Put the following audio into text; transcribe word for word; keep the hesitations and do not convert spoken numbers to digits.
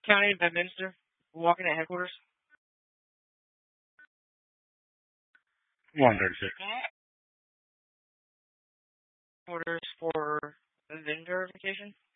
County of Bedminster, walking at headquarters. one thirty-six. Orders for event verification.